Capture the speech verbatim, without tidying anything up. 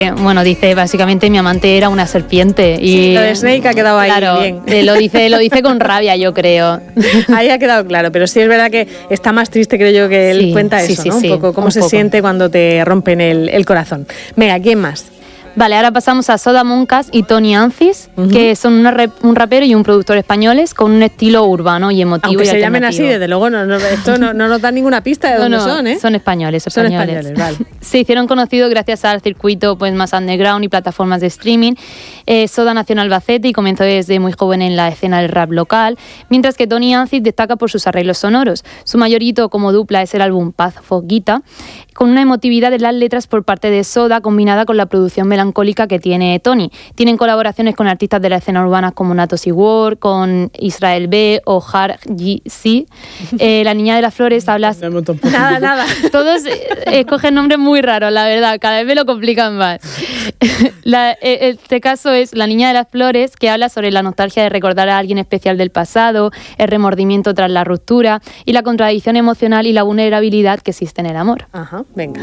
Bueno, dice básicamente mi amante era una serpiente. Y sí, lo de Snake ha quedado ahí claro, bien. Eh, lo, dice, lo dice con rabia, yo creo. Ahí ha quedado claro, pero sí es verdad que está más triste, creo yo, que él Sí, cuenta sí, eso, sí, ¿no? sí, un poco cómo un se poco. siente cuando te rompen el, el corazón. Venga, ¿quién más? Vale, ahora pasamos a Soda Monkas y Tony Ancis, uh-huh. que son una rep, un rapero y un productor españoles con un estilo urbano y emotivo. Aunque y se llamen así, desde luego no, no, esto no, no nos da ninguna pista de no, dónde no, son, ¿eh? Son españoles, españoles. Son españoles, vale. Se hicieron conocidos gracias al circuito pues, más underground y plataformas de streaming. Eh, Soda nació en Albacete y comenzó desde muy joven en la escena del rap local, mientras que Tony Ancis destaca por sus arreglos sonoros. Su mayor hito como dupla es el álbum Paz Foguita, con una emotividad en las letras por parte de Soda combinada con la producción melancólica que tiene Tony. Tienen colaboraciones con artistas de la escena urbana como Natos y Ward, con Israel B o Har G C. Eh, la Niña de las Flores habla... Nada, nada. Todos eh, escogen nombres muy raros, la verdad. Cada vez me lo complican más. La, eh, este caso es La Niña de las Flores, que habla sobre la nostalgia de recordar a alguien especial del pasado, el remordimiento tras la ruptura y la contradicción emocional y la vulnerabilidad que existe en el amor. Ajá, venga.